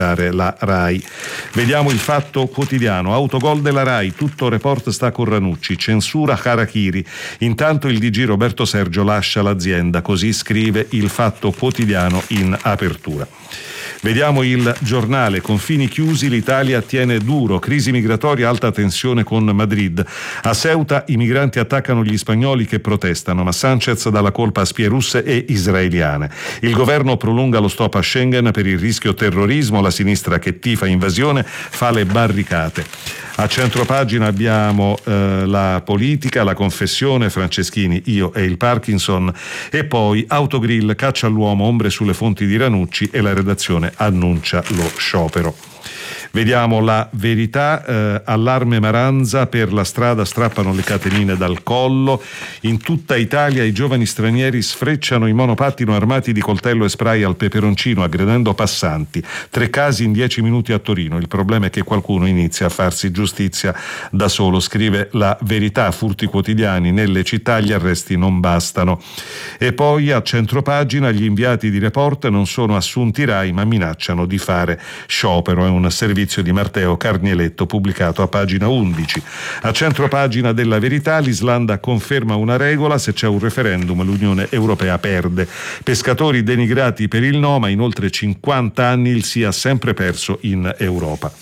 la RAI. Vediamo il Fatto Quotidiano. Autogol della RAI, tutto report sta con Ranucci, censura Harakiri. Intanto il DG Roberto Sergio lascia l'azienda, così scrive il Fatto Quotidiano in apertura. Vediamo il Giornale, confini chiusi, l'Italia tiene duro, crisi migratoria, alta tensione con Madrid. A Ceuta i migranti attaccano gli spagnoli che protestano, ma Sanchez dà la colpa a spie russe e israeliane. Il governo prolunga lo stop a Schengen per il rischio terrorismo, la sinistra che tifa invasione fa le barricate. A centropagina abbiamo la politica, la confessione, Franceschini, io e il Parkinson, e poi Autogrill, caccia all'uomo, ombre sulle fonti di Ranucci, e la redazione annuncia lo sciopero. Vediamo La Verità, allarme Maranza, per la strada strappano le catenine dal collo. In tutta Italia i giovani stranieri sfrecciano i monopattino armati di coltello e spray al peperoncino aggredendo passanti. 3 casi in 10 minuti a Torino. Il problema è che qualcuno inizia a farsi giustizia da solo, scrive La Verità. Furti quotidiani nelle città, gli arresti non bastano. E poi a centropagina gli inviati di Report non sono assunti RAI ma minacciano di fare sciopero. È un servizio di Matteo Carnieletto pubblicato a pagina 11. A centropagina della Verità, l'Islanda conferma una regola: se c'è un referendum l'Unione Europea perde. Pescatori denigrati per il no, ma in oltre 50 anni il sì ha sempre perso in Europa.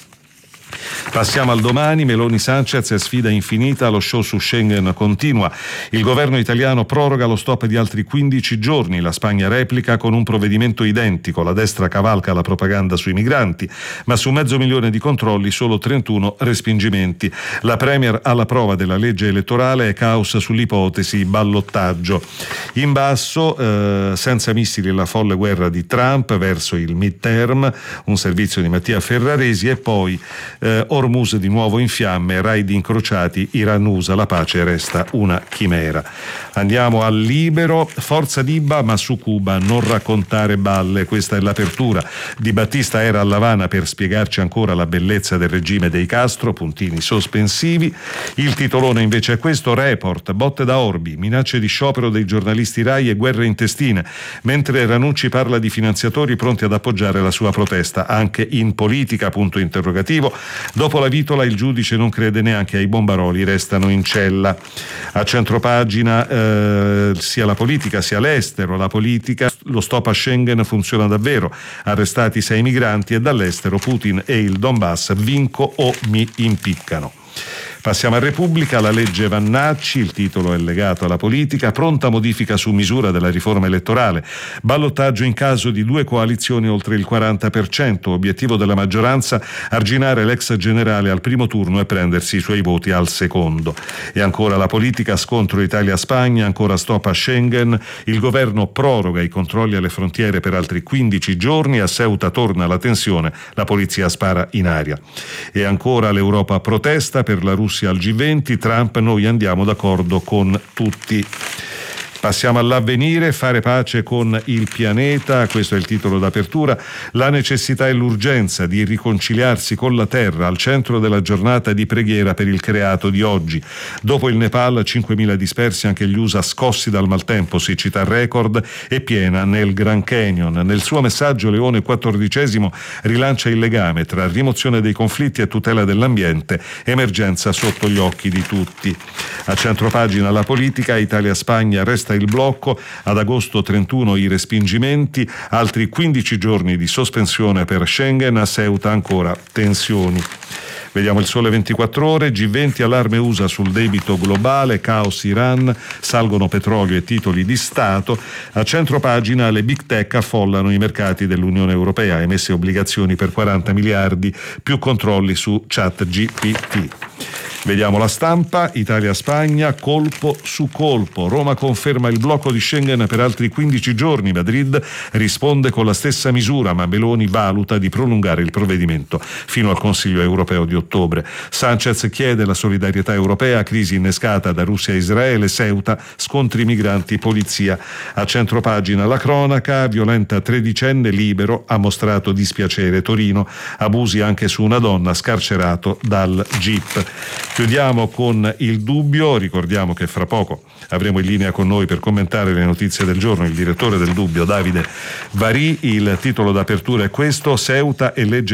Passiamo al Domani, Meloni Sanchez è sfida infinita, lo show su Schengen continua. Il governo italiano proroga lo stop di altri 15 giorni, la Spagna replica con un provvedimento identico, la destra cavalca la propaganda sui migranti, ma su 500.000 di controlli solo 31 respingimenti. La Premier alla prova della legge elettorale e caos sull'ipotesi ballottaggio. In basso, senza missili la folle guerra di Trump verso il midterm, un servizio di Mattia Ferraresi, e poi Hormuz di nuovo in fiamme, raid incrociati, Iran-USA, la pace resta una chimera. Andiamo al Libero, forza Diba ma su Cuba non raccontare balle, questa è l'apertura. Di Battista era a L'Avana per spiegarci ancora la bellezza del regime dei Castro, puntini sospensivi. Il titolone invece è questo: Report, botte da Orbi, minacce di sciopero dei giornalisti RAI e guerre intestine, mentre Ranucci parla di finanziatori pronti ad appoggiare la sua protesta, anche in politica, punto interrogativo. Dopo la vitola il giudice non crede neanche ai bombaroli, restano in cella. A centropagina sia la politica sia l'estero. La politica, lo stop a Schengen funziona davvero, arrestati 6 migranti e dall'estero Putin e il Donbass, vinco o mi impiccano. Passiamo a Repubblica, la legge Vannacci, il titolo è legato alla politica, pronta modifica su misura della riforma elettorale, ballottaggio in caso di 2 coalizioni oltre il 40%, obiettivo della maggioranza arginare l'ex generale al primo turno e prendersi i suoi voti al secondo. E ancora la politica, scontro Italia-Spagna, ancora stop a Schengen, il governo proroga i controlli alle frontiere per altri 15 giorni, a Ceuta torna la tensione, la polizia spara in aria. E ancora l'Europa protesta per la Russia al G20, Trump, noi andiamo d'accordo con tutti. Passiamo all'Avvenire, fare pace con il pianeta, questo è il titolo d'apertura, la necessità e l'urgenza di riconciliarsi con la terra al centro della giornata di preghiera per il creato di oggi. Dopo il Nepal, 5.000 dispersi, anche gli USA scossi dal maltempo, siccità record e piena nel Grand Canyon. Nel suo messaggio Leone XIV rilancia il legame tra rimozione dei conflitti e tutela dell'ambiente, emergenza sotto gli occhi di tutti. A centropagina la politica, Italia-Spagna resta il blocco, ad agosto 31 i respingimenti, altri 15 giorni di sospensione per Schengen, a Ceuta ancora tensioni. Vediamo il Sole 24 Ore, G20, allarme USA sul debito globale, caos Iran, salgono petrolio e titoli di Stato. A centropagina le big tech affollano i mercati dell'Unione Europea, emesse obbligazioni per 40 miliardi, più controlli su ChatGPT. Vediamo La Stampa, Italia-Spagna, colpo su colpo. Roma conferma il blocco di Schengen per altri 15 giorni. Madrid risponde con la stessa misura, ma Meloni valuta di prolungare il provvedimento fino al Consiglio europeo di ottobre. Sanchez chiede la solidarietà europea, crisi innescata da Russia e Israele, Ceuta, scontri migranti, polizia. A centropagina la cronaca, violenta 13enne, Libero, ha mostrato dispiacere. Torino, abusi anche su una donna, scarcerato dal GIP. Chiudiamo con Il Dubbio, ricordiamo che fra poco avremo in linea con noi per commentare le notizie del giorno il direttore del Dubbio, Davide Varì. Il titolo d'apertura è questo: Ceuta e legge